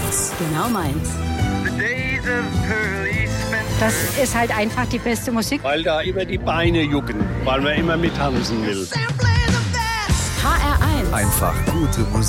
1. Genau meins. Das ist halt einfach die beste Musik. Weil da immer die Beine jucken, weil man immer mittanzen will. HR1. Einfach gute Musik.